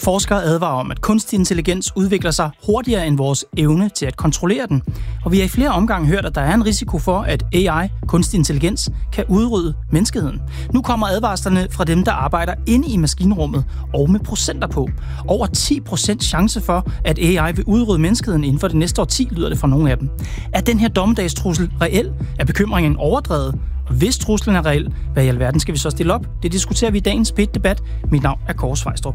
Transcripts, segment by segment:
Forskere advarer om, at kunstig intelligens udvikler sig hurtigere end vores evne til at kontrollere den. Og vi har i flere omgange hørt, at der er en risiko for, at AI, kunstig intelligens, kan udrydde menneskeheden. Nu kommer advarslerne fra dem, der arbejder inde i maskinrummet og med procenter på. Over 10% chance for, at AI vil udrydde menneskeheden inden for det næste årti, lyder det fra nogle af dem. Er den her dommedagstrussel reel? Er bekymringen overdrevet? Og hvis truslen er reel, hvad i alverden skal vi så stille op? Det diskuterer vi i dagens P1-debat. Mit navn er Kåre Svejstrup.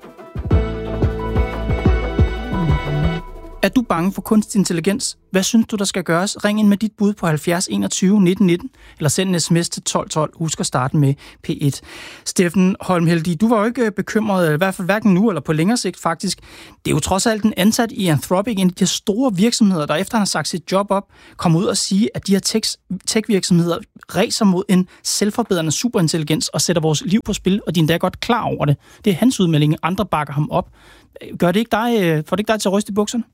Er du bange for kunstig intelligens? Hvad synes du, der skal gøres? Ring ind med dit bud på 70 21 19 19, eller send en sms til 12 12. Husk at starte med P1. Steffen Holmheldig, du var jo ikke bekymret, i hvert fald hverken nu eller på længere sigt faktisk. Det er jo trods alt en ansat i Anthropic, en af de store virksomheder, der efter han har sagt sit job op, kommer ud og sige, at de her tech-virksomheder ræser mod en selvforbedrende superintelligens og sætter vores liv på spil, og de er endda godt klar over det. Det er hans udmelding, andre bakker ham op. Får det ikke dig til at ryste i bukserne?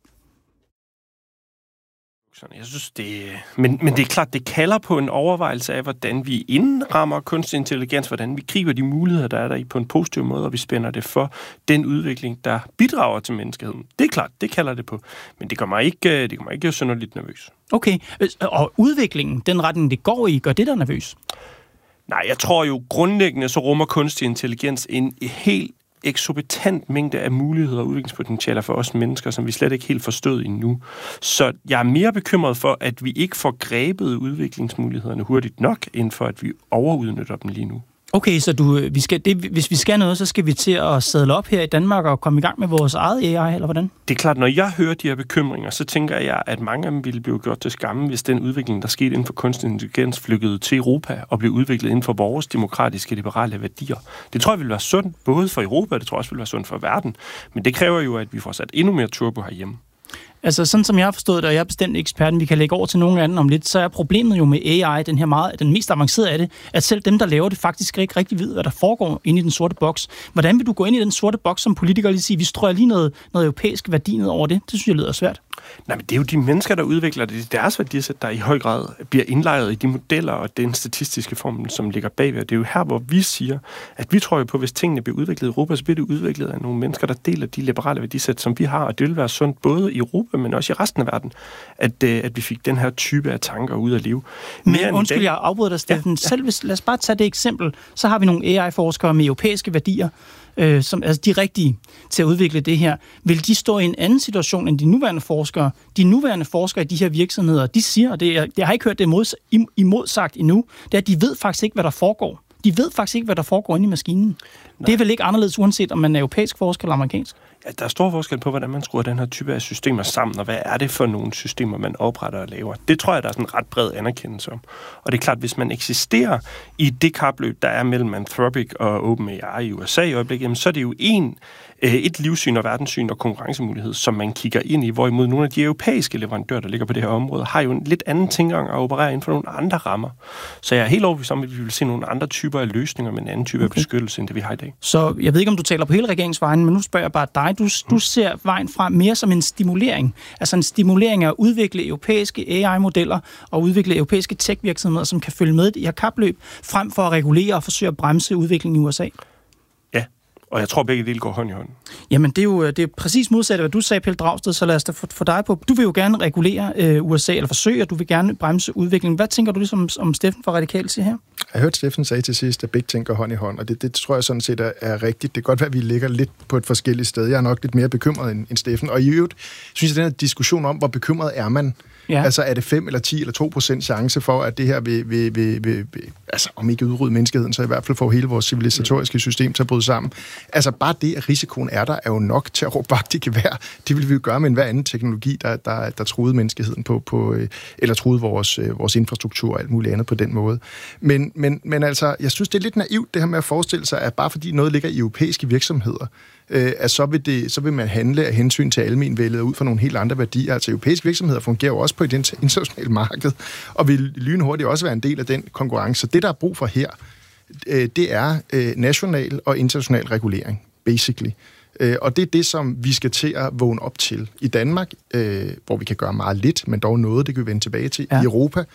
Jeg synes, men det er klart, det kalder på en overvejelse af, hvordan vi indrammer kunstig intelligens, hvordan vi griber de muligheder, der er der i på en positiv måde, og vi spænder det for den udvikling, der bidrager til menneskeheden. Det er klart, det kalder det på. Men det gør mig ikke synderligt nervøs. Okay, og udviklingen, den retning, det går i, gør det der nervøs? Nej, jeg tror jo grundlæggende, så rummer kunstig intelligens en helt eksorbitant mængde af muligheder og udviklingspotentialer for os mennesker, som vi slet ikke helt forstået endnu. Så jeg er mere bekymret for, at vi ikke får grebet udviklingsmulighederne hurtigt nok, end for at vi overudnytter dem lige nu. Okay, så hvis vi skal noget, så skal vi til at sadle op her i Danmark og komme i gang med vores eget AI, eller hvordan? Det er klart, når jeg hører de her bekymringer, så tænker jeg, at mange af dem ville blive gjort til skamme, hvis den udvikling, der skete inden for kunstig intelligens, flyttede til Europa og blev udviklet inden for vores demokratiske, liberale værdier. Det tror jeg vil være sundt, både for Europa, og det tror jeg også vil være sundt for verden. Men det kræver jo, at vi får sat endnu mere turbo herhjemme. Altså, sådan som jeg har forstået det, og jeg er bestemt eksperten, vi kan lægge over til nogen anden om lidt, så er problemet jo med AI, den mest avancerede af det, at selv dem, der laver det, faktisk ikke rigtig ved, hvad der foregår inde i den sorte boks. Hvordan vil du gå ind i den sorte boks som politiker og lige sige, vi strøger lige noget europæisk værdi ned over det? Det synes jeg lyder svært. Nej, men det er jo de mennesker, der udvikler det. Det er deres værdisæt, der i høj grad bliver indlejret i de modeller og den statistiske form, som ligger bagved. Det er jo her, hvor vi siger, at vi tror jo på, hvis tingene bliver udviklet i Europa, så bliver det udviklet af nogle mennesker, der deler de liberale værdisæt, som vi har. Og det vil være sundt både i Europa, men også i resten af verden, at vi fik den her type af tanker ud at leve. Men undskyld, jeg afbryder dig, Steffen. Ja. Lad os bare tage det eksempel. Så har vi nogle AI-forskere med europæiske værdier, som altså de rigtige til at udvikle det her. Vil de stå i en anden situation end de nuværende forskere? De nuværende forskere i de her virksomheder, de siger, og jeg har ikke hørt det imodsagt endnu, det er, at de ved faktisk ikke, hvad der foregår. De ved faktisk ikke, hvad der foregår inde i maskinen. Nej. Det er vel ikke anderledes, uanset om man er europæisk forsker eller amerikansk? Ja, der er stor forskel på, hvordan man skruer den her type af systemer sammen, og hvad er det for nogle systemer, man opretter og laver. Det tror jeg, der er sådan en ret bred anerkendelse om. Og det er klart, hvis man eksisterer i det kapløb, der er mellem Anthropic og OpenAI i USA i øjeblikket, jamen, så er det jo et livssyn og verdenssyn og konkurrencemulighed, som man kigger ind i, hvorimod nogle af de europæiske leverandører, der ligger på det her område, har jo en lidt anden tilgang at operere inden for nogle andre rammer. Så jeg er helt overbevist om, at vi vil se nogle andre typer af løsninger med en anden type af beskyttelse, end det vi har i dag. Så jeg ved ikke, om du taler på hele regeringsvejen, men nu spørger jeg bare dig. Du ser vejen frem mere som en stimulering. Altså en stimulering af at udvikle europæiske AI-modeller og udvikle europæiske tech-virksomheder, som kan følge med i det her kapløb, frem for at regulere og forsøge at bremse udviklingen i USA. Og jeg tror, begge dele går hånd i hånd. Jamen, det er præcis modsat af, hvad du sagde, Pelle Dragsted, så lad os da få dig på. Du vil jo gerne regulere USA, eller forsøge, og du vil gerne bremse udviklingen. Hvad tænker du ligesom om Steffen fra Radikal siger her? Jeg hørte Steffen sige til sidst, at begge ting går hånd i hånd, og det tror jeg sådan set er rigtigt. Det kan godt være, at vi ligger lidt på et forskelligt sted. Jeg er nok lidt mere bekymret end Steffen. Og i øvrigt synes jeg, den her diskussion om, hvor bekymret er man, ja. Altså er det 5 eller 10 eller 2% chance for, at det her vil altså om ikke udrydde menneskeheden, så i hvert fald får hele vores civilisatoriske system til at bryde sammen. Altså bare det, at risikoen er der, er jo nok til at råbe vagt i gevær. Det vil vi jo gøre med enhver anden teknologi, der truede menneskeheden eller truede vores infrastruktur og alt muligt andet på den måde. Men altså, jeg synes, det er lidt naivt, det her med at forestille sig, at bare fordi noget ligger i europæiske virksomheder, at så vil man handle af hensyn til almenvældet ud fra nogle helt andre værdier. Altså europæiske virksomheder fungerer jo også på et internationalt marked, og vil lynhurtigt også være en del af den konkurrence. Så det, der er brug for her, det er national og international regulering, basically. Og det er det, som vi skal til at vågne op til. I Danmark, hvor vi kan gøre meget lidt, men dog noget, det kan vi vende tilbage til. Ja. I Europa,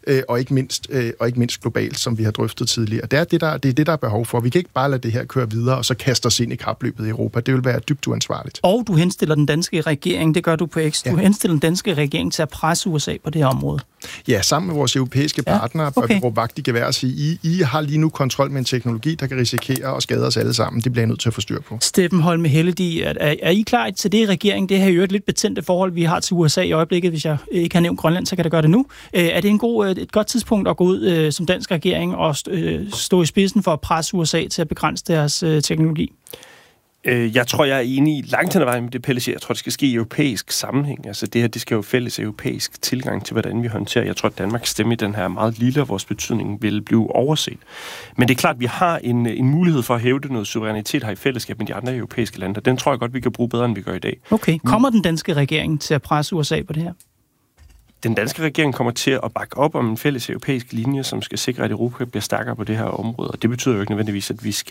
og ikke mindst globalt, som vi har drøftet tidligere. Det er det, der er behov for. Vi kan ikke bare lade det her køre videre, og så kaste os ind i kapløbet i Europa. Det vil være dybt uansvarligt. Og du henstiller den danske regering, det gør du på X, du henstiller den danske regering til at presse USA på det her område. Ja, sammen med vores europæiske partnere bør vi råbe vagt i gevær og sige, I har lige nu kontrol med en teknologi, der kan risikere at skade os alle sammen. Det bliver jeg nødt til at få styr på. Steffen Holme Hellegård, er I klar til det i regeringen? Det her er jo et lidt betændte forhold, vi har til USA i øjeblikket. Hvis jeg ikke har nævnt Grønland, så kan jeg gøre det nu. Er det et godt tidspunkt at gå ud som dansk regering og stå i spidsen for at presse USA til at begrænse deres teknologi? Jeg tror, jeg er enig langt hen ad vejen med det, Pelle siger. Jeg tror, det skal ske i europæisk sammenhæng. Altså det her, det skal jo fælles europæisk tilgang til, hvordan vi håndterer. Jeg tror, at Danmarks stemme i den her meget lille, og vores betydning vil blive overset. Men det er klart, at vi har en mulighed for at hævde noget suverænitet her i fællesskab med de andre europæiske lande. Den tror jeg godt, vi kan bruge bedre, end vi gør i dag. Okay. Kommer den danske regering til at presse USA på det her? Den danske regering kommer til at bakke op om en fælles europæisk linje, som skal sikre, at Europa bliver stærkere på det her område. Og det betyder jo ikke nødvendigvis, at vi skal